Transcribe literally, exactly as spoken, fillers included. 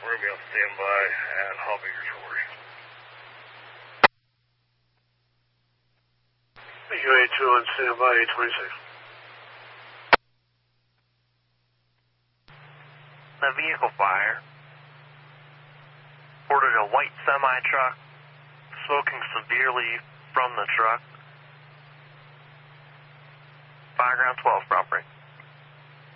We're going to be on standby at Hobby Resort. U A two on standby, eight twenty-six. The vehicle fire reported a white semi-truck smoking severely from the truck. Fireground twelve property.